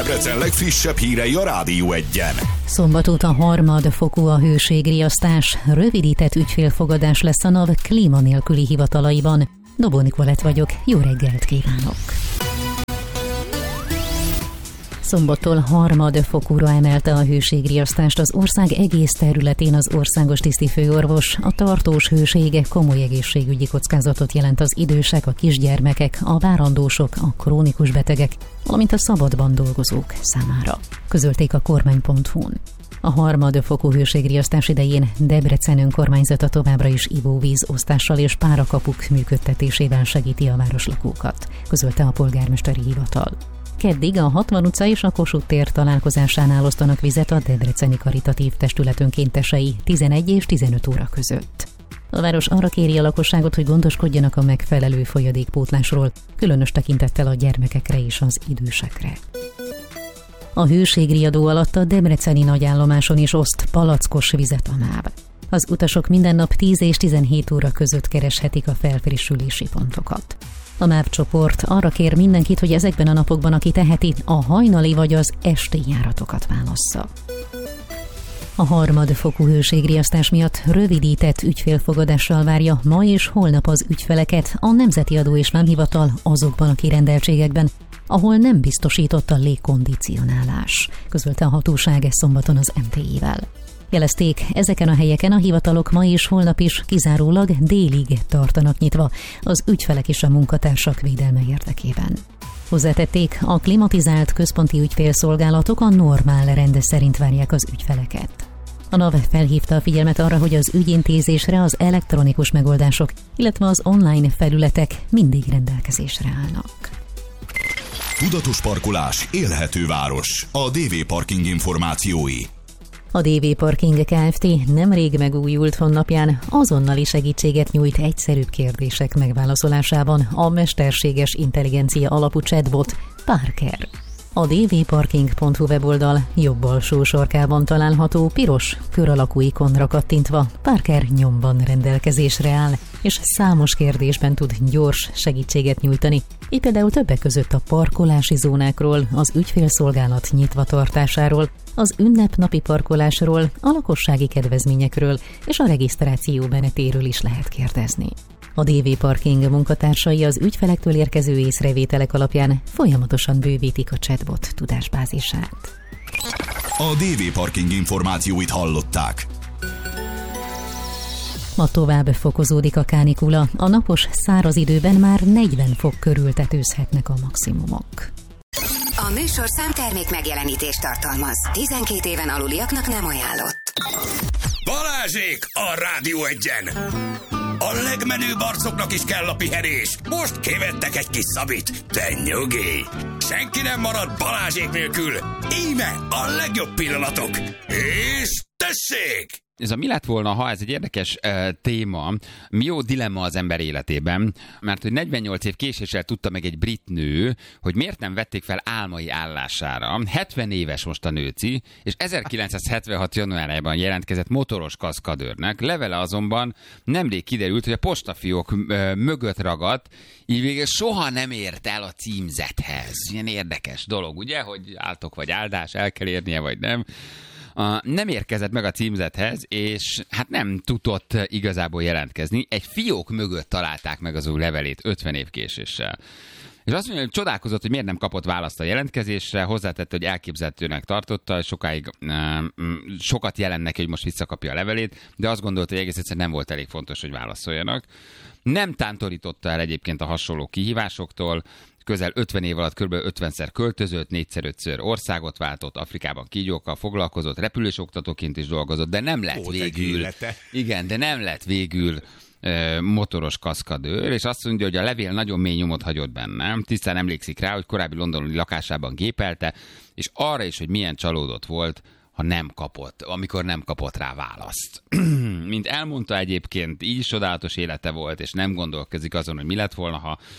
Debrecen legfrissebb hírei a Rádió Egyen. Szombat óta harmadfokú a hőségriasztás, rövidített ügyfélfogadás lesz a NAV klíma nélküli hivatalaiban. Dobó Nikolett vagyok, jó reggelt kívánok! Szombattól harmadfokúra emelte a hőségriasztást az ország egész területén az országos tisztifőorvos. A tartós hőség komoly egészségügyi kockázatot jelent az idősek, a kisgyermekek, a várandósok, a krónikus betegek, valamint a szabadban dolgozók számára, közölték a kormány.hu-n. A harmadfokú hőségriasztás idején Debrecen önkormányzata továbbra is ivóvízosztással és párakapuk működtetésével segíti a városlakókat, közölte a polgármesteri hivatal. Keddig a 60 utca és a Kossuth tér találkozásánál osztanak vizet a Debreceni Karitatív Testület önkéntesei 11 és 15 óra között. A város arra kéri a lakosságot, hogy gondoskodjanak a megfelelő folyadékpótlásról, különös tekintettel a gyermekekre és az idősekre. A hőségriadó alatt a debreceni nagyállomáson is oszt palackos vizet a MÁV. Az utasok minden nap 10 és 17 óra között kereshetik a felfrissülési pontokat. A MÁV csoport arra kér mindenkit, hogy ezekben a napokban, aki teheti, a hajnali vagy az esti járatokat válassza. A harmadfokú hőségriasztás miatt rövidített ügyfélfogadással várja ma és holnap az ügyfeleket a Nemzeti Adó és Vámhivatal azokban a kirendeltségekben, ahol nem biztosított a légkondicionálás, közölte a hatóság szombaton az MTI-vel. Jelezték, ezeken a helyeken a hivatalok ma és holnap is kizárólag délig tartanak nyitva az ügyfelek és a munkatársak védelme érdekében. Hozzátették, a klimatizált központi ügyfélszolgálatok a normál rend szerint várják az ügyfeleket. A NAV felhívta a figyelmet arra, hogy az ügyintézésre az elektronikus megoldások, illetve az online felületek mindig rendelkezésre állnak. Tudatos parkolás, élhető város. A DV Parking információi. A DV Parking Kft. Nemrég megújult honlapján azonnali segítséget nyújt egyszerűbb kérdések megválaszolásában a mesterséges intelligencia alapú chatbot Parker. A dvparking.hu weboldal jobb alsó sarkában található piros kör alakú ikonra kattintva Parker nyomban rendelkezésre áll, és számos kérdésben tud gyors segítséget nyújtani, így például többek között a parkolási zónákról, az ügyfélszolgálat nyitva tartásáról, az ünnepnapi parkolásról, a lakossági kedvezményekről és a regisztráció menetéről is lehet kérdezni. A DV Parking munkatársai az ügyfelektől érkező észrevételek alapján folyamatosan bővítik a chatbot tudásbázisát. A DV Parking információit hallották. Ma tovább fokozódik a kánikula, a napos száraz időben már 40 fok körül tetőzhetnek a maximumok. A műsorszám termék megjelenítést tartalmaz. 12 éven aluliaknak nem ajánlott. Balázsék a Rádió Egyen! A legmenőbb arcoknak is kell a pihenés. Most kivettek egy kis szabit. De nyugi! Senki nem marad Balázsék nélkül. Íme a legjobb pillanatok. És tessék! Ez a mi lett volna, ha ez egy érdekes téma, mi jó dilemma az ember életében, mert hogy 48 év késéssel tudta meg egy brit nő, hogy miért nem vették fel álmai állására. 70 éves most a nőci, és 1976. januárjában jelentkezett motoros kaszkadőrnek. Levele azonban nemrég kiderült, hogy a postafiók mögött ragadt, így végül soha nem ért el a címzethez. Ilyen érdekes dolog, ugye, hogy áltok vagy áldás, el kell érnie vagy nem. Nem érkezett meg a címzethez, és hát nem tudott igazából jelentkezni. Egy fiók mögött találták meg az ő levelét 50 év késéssel. És azt mondja, hogy csodálkozott, hogy miért nem kapott választ a jelentkezésre, hozzátette, hogy elképzelhetőnek tartotta, sokáig sokat jelent neki, hogy most visszakapja a levelét, de azt gondolta, hogy egész egyszerűen nem volt elég fontos, hogy válaszoljanak. Nem tántorította el egyébként a hasonló kihívásoktól, közel 50 év alatt kb. 50-szer költözött, 4-5-ször országot váltott, Afrikában kígyókkal foglalkozott, repülős oktatóként is dolgozott, de nem lett végül. Igen, de nem lett végül motoros kaszkadőr, és azt mondja, hogy a levél nagyon mély nyomot hagyott bennem. Tisztán emlékszik rá, hogy korábbi londoni lakásában gépelte, és arra is, hogy milyen csalódott volt, amikor nem kapott rá választ. Mint elmondta egyébként, így is csodálatos élete volt, és nem gondolkozik azon, hogy mi lett volna, ha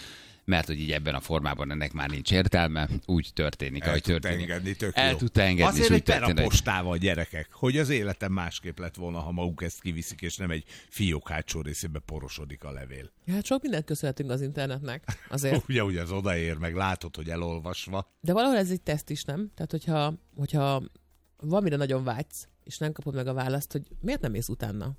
mert hogy így ebben a formában ennek már nincs értelme, úgy történik, ahogy történik. El tudta engedni, azért úgy egy postával, gyerekek, hogy az életem másképp lett volna, ha maguk ezt kiviszik, és nem egy fiók hátsó részébe porosodik a levél. Hát sok mindent köszönhetünk az internetnek. Azért. Ugye az odaér, meg látod, hogy elolvasva. De valahol ez egy teszt is, nem? Tehát, hogyha valamire nagyon vágysz, és nem kapod meg a választ, hogy miért nem mész utána?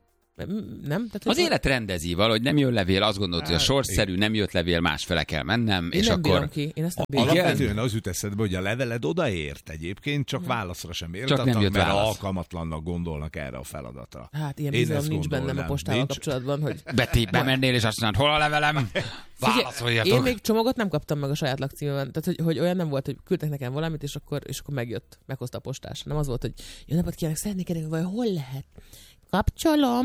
Nem? Tehát, az élet rendezi, valahogy nem jön levél, azt gondolod, hogy a sorszerű nem jött levél, másfele kell mennem, és nem akkor... Ki. Én ezt nem bírom. Alapvetően az jut eszedbe, hogy a leveled odaért egyébként, csak válaszra sem értettek, mert válasz. Alkalmatlannak gondolnak erre a feladatra. Hát ilyen bizalom nincs bennem a postával kapcsolatban, hogy... Bemennél, és azt mondod, hol a levelem? Válaszoljatok. Én még csomagot nem kaptam meg a saját lakcímemben. Tehát, hogy olyan nem volt, hogy küldtek nekem valamit, és akkor megjött, meghozta a postás. Nem az volt, hogy jó napot kívánok, szeretnék kérdezni, vagy hol lehet? Kapcsolom.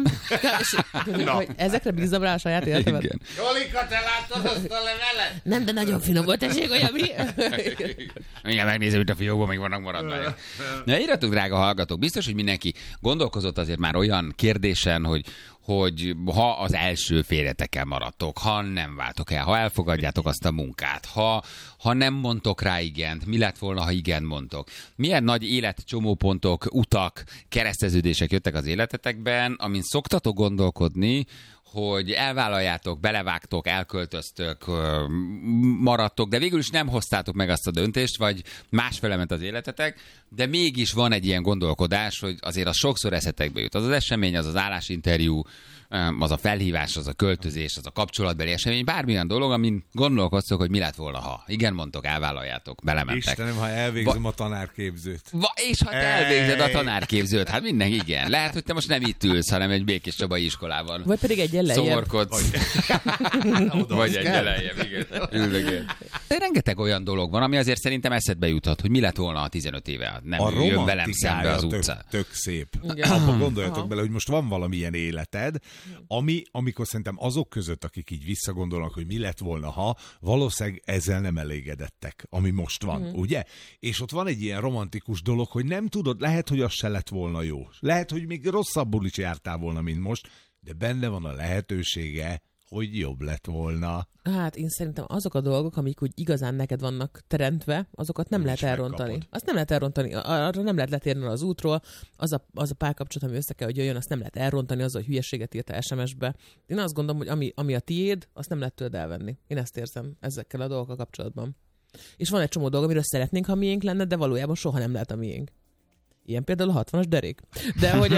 Hogy ezekre bízom rá a saját életemet. Igen. Jolika, te láttad azt a levelet? Nem, de nagyon finom volt, tessék, olyan mi? Mindjárt megnézem, hogy a fiókban még vannak maradványok. Na, írjatok, drága hallgatók, biztos, hogy mindenki gondolkozott azért már olyan kérdésen, hogy ha az első félreteken maradtok, ha nem váltok el, ha elfogadjátok azt a munkát, ha nem mondtok rá igent, mi lett volna, ha igen mondtok? Milyen nagy életcsomópontok, utak, kereszteződések jöttek az életetekben, amin szoktatok gondolkodni, hogy elvállaljátok, belevágtok, elköltöztök, maradtok, de végül is nem hoztátok meg azt a döntést, vagy másfele ment az életetek, de mégis van egy ilyen gondolkodás, hogy azért az sokszor eszetekbe jut. Az az esemény, az az állásinterjú, az a felhívás, az a költözés, az a kapcsolatbeli esemény, bármilyen dolog, amin gondolkoztok, hogy mi lett volna, ha igen mondtok, elvállaljátok, belementek. Istenem, ha elvégzem a tanárképzőt. És ha te elvégzed a tanárképzőt, hát minden igen. Lehet, hogy te most nem itt ülsz, hanem egy Békés Csabai iskolában. Vagy pedig egy szomorkodsz. Vagy egy lejjebb, igen. Rengeteg olyan dolog van, ami azért szerintem eszedbe juthat, hogy mi lett volna, ha 15 éve nem jön velem szembe az utcán. Tök szép. Abba gondoljatok bele, hogy most van valamilyen életed, amikor szerintem azok között, akik így visszagondolnak, hogy mi lett volna, ha valószínűleg ezzel nem elégedettek, ami most van, ugye? És ott van egy ilyen romantikus dolog, hogy nem tudod, lehet, hogy az se lett volna jó. Lehet, hogy még rosszabbul is jártál volna, mint most, de benne van a lehetősége, hogy jobb lett volna. Hát én szerintem azok a dolgok, amik úgy igazán neked vannak teremtve, azokat nem lehet elrontani. Megkapod. Azt nem lehet elrontani, arra nem lehet letérni az útról, az a párkapcsolat, ami össze kell, hogy jöjjön, azt nem lehet elrontani, az, hogy hülyeséget írta SMS-be. Én azt gondolom, hogy ami a tiéd, azt nem lehet tőled elvenni. Én ezt érzem ezekkel a dolgokkal kapcsolatban. És van egy csomó dolog, amiről szeretnénk, ha miénk lenne, de valójában soha nem lehet a miénk. Ilyen például a 60-as derék. De hogy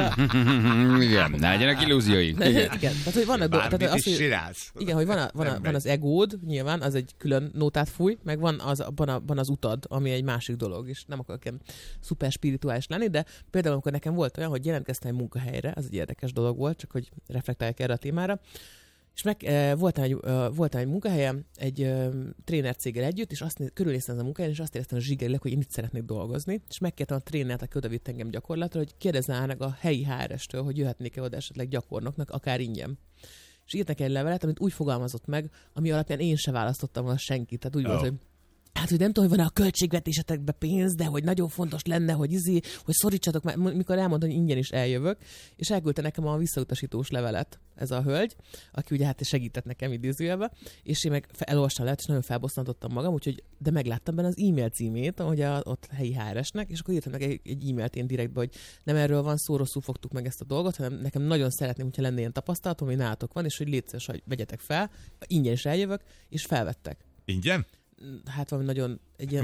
igen, ne legyenek illúzióink. Igen, tehát hogy van bármit is csinálsz. Igen, hogy van az egód, nyilván, az egy külön nótát fúj, meg van az utad, ami egy másik dolog, és nem akarok ilyen szuper spirituális lenni, de például amikor nekem volt olyan, hogy jelentkeztem egy munkahelyre, az egy érdekes dolog volt, csak hogy reflektáljak erre a témára, és voltam egy munkahelyem, egy trénercéggel együtt, és körülnéztem az a munkahelyen, és azt éreztem a zsigerileg, hogy én itt szeretnék dolgozni, és megkértem a trénert, aki odavitt engem gyakorlatra, hogy kérdezze meg a helyi HR-estől, hogy jöhetnék-e oda esetleg gyakornoknak, akár ingyen. És írtak egy levelet, amit úgy fogalmazott meg, ami alapján én se választottam volna senkit. Tehát úgy volt, hogy hát, hogy nem tudom, hogy van a költségvetésetekbe pénz, de hogy nagyon fontos lenne, hogy hogy szorítsatok már, mikor elmondtam, hogy ingyen is eljövök, és elküldte nekem a visszautasítós levelet ez a hölgy, aki ugye hát segített nekem idézőjelbe, és én meg elolvastam le, és nagyon felbosszantottam magam, úgyhogy de megláttam benne az e-mail címét, ahogy ott helyi HR-esnek, és akkor írtam meg egy e-mailt én direktbe, hogy nem erről van szó, rosszul fogtuk meg ezt a dolgot, hanem nekem nagyon szeretném, hogyha lenne ilyen tapasztalatom, hogy nálatok van, és hogy légy szíves, hogy vegyetek fel, ingyen is eljövök, és felvettek. Ingyen? Hát valami nagyon egy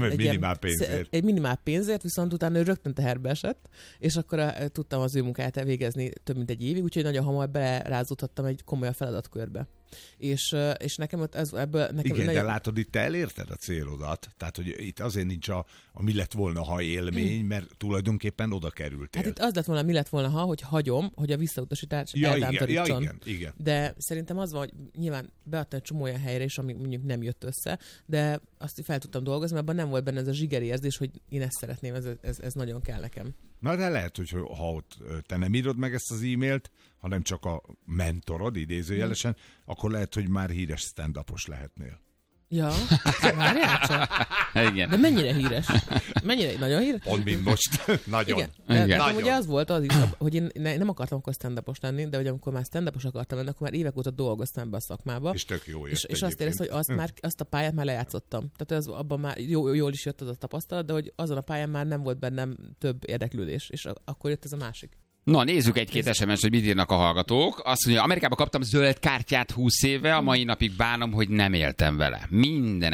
minimál pénzért, viszont utána ő rögtön teherbe esett, és akkor tudtam az ő munkáját elvégezni több mint egy évig, úgyhogy nagyon hamar belerázódhattam egy komoly feladatkörbe. És nekem ott ebből... Igen, de látod, itt te elérted a célodat, tehát hogy itt azért nincs a mi lett volna, ha élmény, mert tulajdonképpen oda kerültél. Hát itt az lett volna, mi lett volna, hogy hagyom, hogy a visszautasítás eltántorítson. Igen. De szerintem az van, hogy nyilván beadtam egy csomó olyan helyre is, ami mondjuk nem jött össze, de azt fel tudtam dolgozni, mert abban nem volt benne ez a zsigeri érzés, hogy én ezt szeretném, ez nagyon kell nekem. Na de lehet, hogy ha ott te nem írod meg ezt az e-mailt, hanem csak a mentorod, idézőjelesen, akkor lehet, hogy már híres stand-upos lehetnél. Ja, várjál csak. Igen. De mennyire híres? Mennyire nagyon híres? Pont mint most. Nagyon. Igen. De Igen. nekem ugye az volt az is, hogy én nem akartam akkor stand-upos lenni, de hogy amikor már stand-upos akartam lenni, akkor már évek óta dolgoztam be a szakmába. És tök jó jött És azt éreztem, hogy azt a pályát már lejátszottam. Tehát abban már jól is jött az a tapasztalat, de hogy azon a pályán már nem volt bennem több érdeklődés. És akkor jött ez a másik. Na, nézzük egy-két SMS, hogy mit írnak a hallgatók. Azt mondja, Amerikában kaptam zöld kártyát 20 éve, a mai napig bánom, hogy nem éltem vele. Minden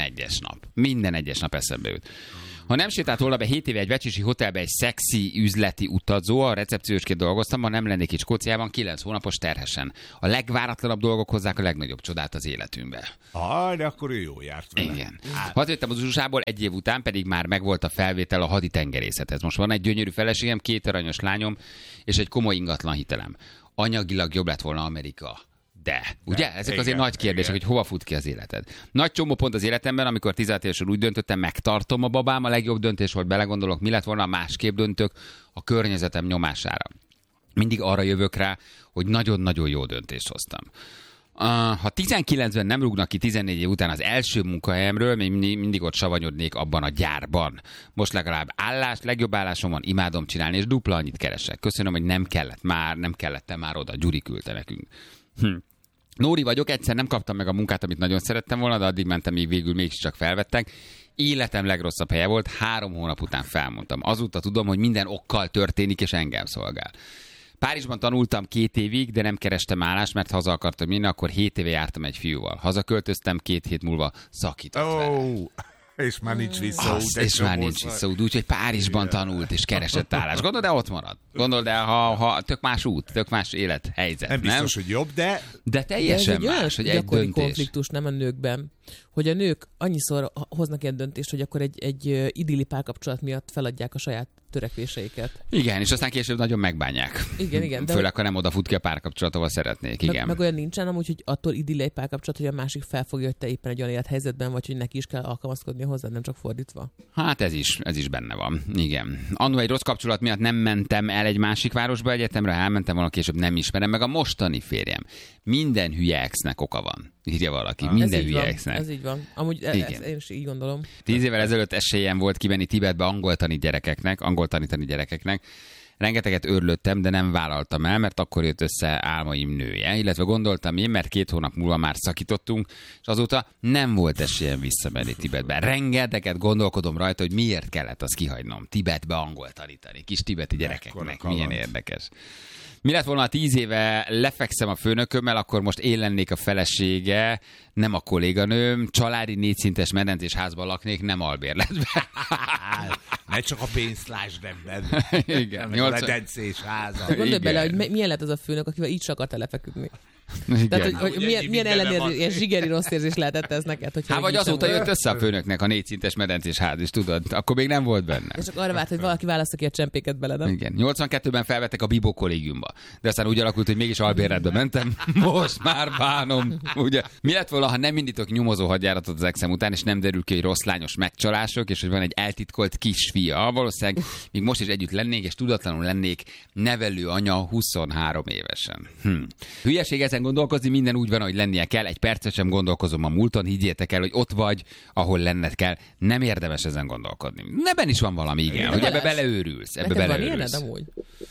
egyes nap eszembe jut. Ha nem sétált volna be 7 éve egy vecsisi hotelbe egy szexi üzleti utazó, a recepciósként dolgoztam, ha nem lennék itt Skóciában 9 hónapos terhesen. A legváratlanabb dolgok hozzák a legnagyobb csodát az életünkbe. De akkor ő jó járt vele. Igen. Hazajöttem az USA-ból, egy év után pedig már megvolt a felvétel a haditengerészethez. Most van egy gyönyörű feleségem, 2 aranyos lányom és egy komoly ingatlan hitelem. Anyagilag jobb lett volna Amerika. De, ugye? Ezek azért nagy kérdések, hogy hova fut ki az életed. Nagy csomó pont az életemben, amikor 16 évesen úgy döntöttem, megtartom a babám, a legjobb döntés volt, belegondolok, mi lett volna, másképp döntök a környezetem nyomására. Mindig arra jövök rá, hogy nagyon-nagyon jó döntést hoztam. Ha 19-ben nem rúgnak ki 14 év után az első munkahelyemről, még mindig ott savanyodnék abban a gyárban. Most legalább legjobb állásom van, imádom csinálni, és dupla annyit keresek. Köszönöm, hogy nem kellettem már oda, Gyuri küldte nekünk. Nóri vagyok, egyszer nem kaptam meg a munkát, amit nagyon szerettem volna, de addig mentem, még végül mégiscsak felvettek. Életem legrosszabb helye volt, 3 hónap után felmondtam. Azóta tudom, hogy minden okkal történik, és engem szolgál. Párizsban tanultam 2 évig, de nem kerestem állást, mert haza akartam menni, akkor 7 éve jártam egy fiúval. Hazaköltöztem, 2 hét múlva szakított vele. És már nincs visszaút. És már nincs visszaút, úgyhogy Párizsban tanult és keresett állást. Gondolod, de ott marad. Gondolod, de ha tök más út, tök más élethelyzet. Nem biztos, hogy jobb, de teljesen más, hogy egy gyakori döntés. konfliktus nem a nőkben, hogy a nők annyiszor hoznak ilyen döntést, hogy akkor egy idilli párkapcsolat miatt feladják a saját törekvéseiket. Igen, és aztán később nagyon megbánják. Igen. Főleg, ha nem odafut ki a párkapcsolat, ahol szeretnék. Igen. Meg olyan nincsen amúgy, hogy attól idilli egy párkapcsolat, hogy a másik felfogja, hogy te éppen egy olyan élethelyzetben vagy, hogy neki is kell alkalmazkodni hozzá, nem csak fordítva. Hát ez is benne van. Igen. Annó egy rossz kapcsolat miatt nem mentem el egy másik városba egyetemre, elmentem volna, később nem ismerem meg a mostani férjem. Minden hülye exnek oka van. Írja valaki. Minden hülye exnek. Ez így van. Amúgy én is így gondolom. 10 évvel ezelőtt esélyem volt kimenni Tibetbe angol tanítani gyerekeknek. Rengeteget örlöttem, de nem vállaltam el, mert akkor jött össze álmaim nője. Illetve gondoltam én, mert 2 hónap múlva már szakítottunk, és azóta nem volt esélyem visszamenni Tibetbe. Rengeteget gondolkodom rajta, hogy miért kellett azt kihagynom. Tibetbe angol tanítani. Kis tibeti gyerekeknek. Milyen érdekes. Mi lett volna, ha 10 éve lefekszem a főnökömmel, akkor most én lennék a felesége, nem a kolléganőm, családi 4 szintes medencés házban laknék, nem albérletben. Ne csak a pénzt lásd ebben. Igen. Nem a medencés háza. Gondolj bele, hogy milyen lett az a főnök, akivel így se akart lefeküdni. Tehát, hogy milyen ellenőrzés, ilyen zsigeri rossz érzés lehetett ez neked? Vagy azóta jött össze a főnöknek a 4 szintes medencés ház is, tudod? Akkor még nem volt benne. És csak arra várt, hogy valaki válassza ki a csempéket bele, nem? Igen. 82-ben felvettek a Bibó kollégiumba. De aztán úgy alakult, hogy mégis albérletbe mentem. Most már bánom. Ugye? Mi lett volna, ha nem indítok nyomozó hadjáratot az exem után, és nem derül ki, hogy rossz lányos megcsalások, és hogy van egy eltitkolt kisfia. Valószínűleg még most is együtt lennék, és tudatlanul lennék nevelő anya 23 évesen. Hülyeség ezen gondolkozni, minden úgy van, hogy lennie kell. Egy percet sem gondolkozom a múlton, higgyétek el, hogy ott vagy, ahol lenned kell. Nem érdemes ezen gondolkodni. Ebben is van valami, igen, hogy ebbe beleőrülsz. Neked van ilyened amúgy?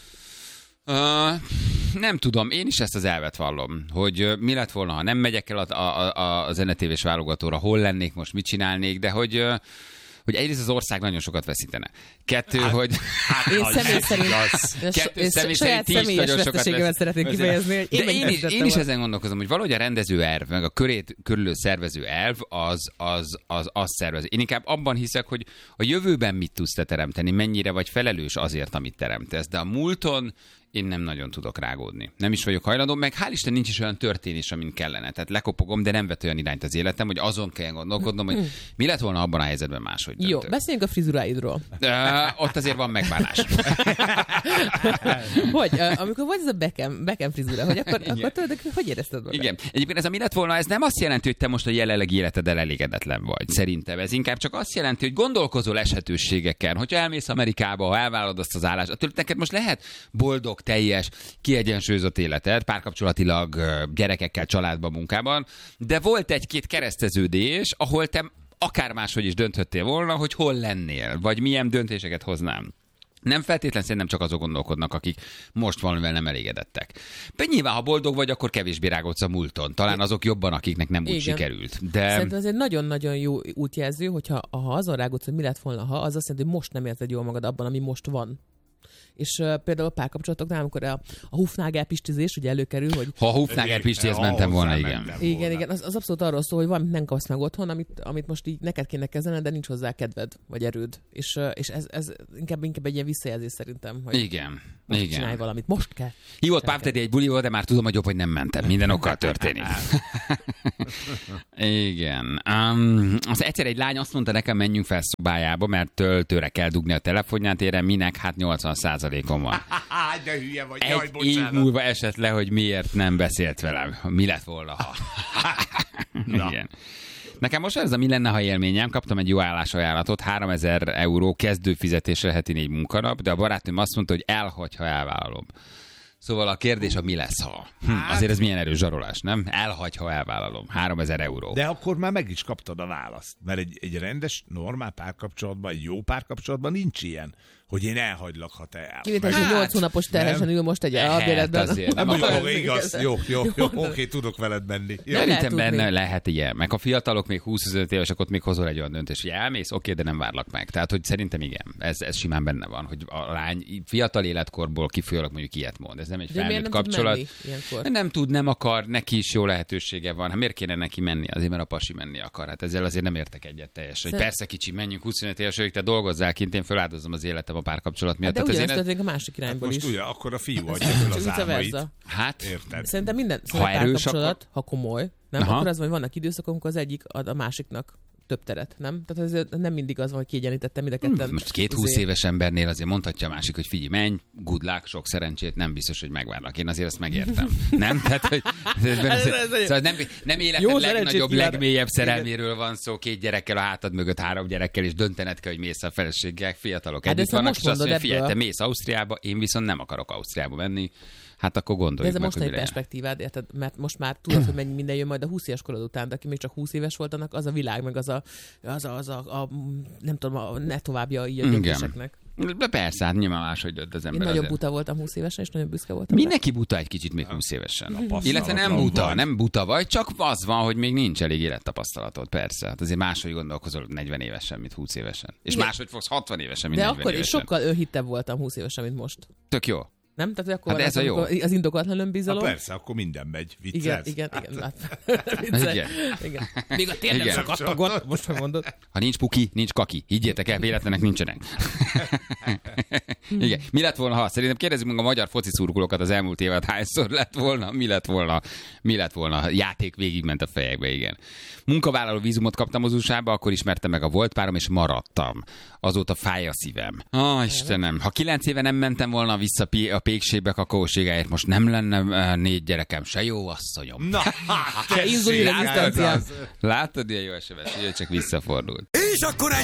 Nem tudom, én is ezt az elvet vallom, hogy mi lett volna, ha nem megyek el a zenetévés válogatóra, hol lennék, most mit csinálnék, de hogy egyrészt az ország nagyon sokat veszítene. 2, hogy... Én személy szerint saját személyes veszteségemet szeretnék kifejezni, hogy én is ezen gondolkozom, hogy valahogy a rendező elv, meg a körét körülő szervező elv az szervez. Én inkább abban hiszek, hogy a jövőben mit tudsz te teremteni, mennyire vagy felelős azért, amit teremtesz. De a múlton én nem nagyon tudok rágódni. Nem is vagyok hajlandó, meg hál' Isten nincs is olyan történés, amint kellene. Tehát lekopogom, de nem vett olyan irányt az életem, hogy azon kell gondolkodnom, hogy mi lett volna abban a helyzetben máshogy döntök. Jó, beszéljünk a frizuráidról. Ott azért van megbánás. Amikor volt ez a Beckham frizura, hogy akkor hogy érezted magad? Igen. Egyébként ez a mi lett volna, ez nem azt jelenti, hogy te most a jelenlegi életeddel elégedetlen vagy. Szerintem ez inkább csak azt jelenti, hogy gondolkozol eshetőségeken. Hogyha elmész Amerikába, ha elvállalod azt az állást, attól neked most lehet boldog, boldog, teljes, kiegyensúlyozott életed, párkapcsolatilag, gyerekekkel, családban, munkában, de volt egy-két kereszteződés, ahol te akár máshogy is dönthettél volna, hogy hol lennél, vagy milyen döntéseket hoznám. Nem feltétlenül szerintem csak azok gondolkodnak, akik most valamivel nem elégedettek. De nyilván, ha boldog vagy, akkor kevésbé rágódsz a múlton. Talán azok jobban, akiknek nem úgy sikerült. De... Szerintem ez egy nagyon-nagyon jó útjelző, hogyha azon rágódsz, hogy mi lett volna, ha az azt jelenti, hogy most nem érzed jól magad abban, ami most van. És például a párkapcsolatoknál, amikor a Hufnagel pistizés ugye előkerül, hogy... Ha a Hufnagel pistihez mentem volna, igen. Igen, az abszolút arról szól, hogy valamit nem kapsz meg otthon, amit most így neked kéne kezelned, de nincs hozzá kedved, vagy erőd. És ez inkább egy ilyen visszajelzés szerintem, hogy igen. Csinálj valamit, most kell. Hívott Pávtedi egy bulival, de már tudom, hogy jobb, hogy nem mentem. Minden okkal történik. Igen. Az egyszer egy lány azt mondta nekem, menjünk fel szobájába, mert töltőre kell dugni a telefonját, érem minek, hát 80%-on van. De hülye vagy, egy év múlva esett le, hogy miért nem beszélt velem. Mi lett volna, ha? Igen. Nekem most ez a mi lenne, ha élményem, kaptam egy jó állásajánlatot, 3000 euró kezdőfizetésre heti 4 munkanap, de a barátnőm azt mondta, hogy elhagy, ha elvállalom. Szóval a kérdés a mi lesz, ha. Azért ez milyen erős zsarolás, nem? Elhagy, ha elvállalom. 3000 euró. De akkor már meg is kaptad a választ. Mert egy rendes, normál párkapcsolatban, egy jó párkapcsolatban nincs ilyen, hogy én elhagylak, ha te elhagy. Kivétel, hogy 8 hónapos terhesen ül most egy albéletben. Nem igaz. Jó, oké, tudok veled menni. Szerintem benne lehet ilyen. Meg a fiatalok még 20-25 évesek, ott még hozol egy olyan döntés, hogy elmész, oké, de nem várlak meg. Tehát, hogy szerintem igen, ez simán benne van, hogy a lány fiatal életkorból kifolyólag mondjuk ilyet mond. Ez nem egy felnőtt kapcsolat. Nem tud, nem akar, neki is jó lehetősége van. Hát miért kéne neki menni? Azért, mert a pasi menni akar. Hát ezzel azért nem értek egyet teljesen. Persze kicsi, menjünk 25 évesig, te dolgozzál kint, én feláldozom az életem a párkapcsolat miatt. De ugyanezt történik a másik irányból most is. Ugye, akkor a fiú adja fel az álmait. Hát, érted? Szerintem minden párkapcsolat, ha komoly, nem? Akkor az, hogy vannak időszakok, amikor az egyik ad a másiknak több teret, nem? Tehát ez nem mindig az van, hogy kiegyenítettem mind a ketten. Most 20 éves embernél azért mondhatja a másik, hogy figyelj, menj, good luck, sok szerencsét, nem biztos, hogy megvárlak. Én azért ezt megértem. Nem? Tehát, hogy szóval nem életed legnagyobb, legmélyebb szerelméről van szó, 2 gyerekkel a hátad mögött, 3 gyerekkel, és döntened kell, hogy mész a feleséggel, fiatalok együtt vannak, és azt mondja, figyelj, te mész Ausztriába, én viszont nem akarok Ausztriába menni. Hát akkor gondoljuk meg, ez a mostani perspektívád, érted? Mert most már tudod, hogy mennyi minden jön majd a 20 éves korod után, de aki még csak 20 éves volt, annak az a világ, meg az a nem tudom, ne továbbja így a döntéseknek. De persze, hát nyilván máshogy dönt az ember. Én nagyon buta voltam 20 évesen, és nagyon büszke voltam. Mindenki buta egy kicsit még 20 évesen. Illetve nem buta vagy, csak az van, hogy még nincs elég élettapasztalatod, persze. Hát azért máshogy gondolkozol 40 évesen, mint 20 évesen. És máshogy fogsz 60 évesen, mint 40 évesen. De akkor sokkal önhittebb voltam 20 évesen, mint most. Tök jó. Nem? Tehát akkor hát ez a jó. Az indokolatlan önbizalom. Persze, akkor minden megy. Viccelsz? Igen. Még a térdem igen. szakadtagot, most megmondod. Ha nincs puki, nincs kaki. Higgyétek el, véletlenek nincsenek. Igen. Mi lett volna, ha? Szerintem kérdezzük meg a magyar foci szurkolókat az elmúlt évad hányszor lett volna, mi lett volna. Játék végigment a fejekbe, igen. Munkavállaló vízumot kaptam az USA-ba, akkor ismertem meg a volt párom, és maradtam. Azóta fáj a szívem. Istenem, ha 9 éve nem mentem volna vissza a pékségbe kakaóségáért, most nem lenne 4 gyerekem, se jó asszonyom. Na, inzulin rezisztenciám. Látod, ilyen jó SMS, hogy csak visszafordult. És akkor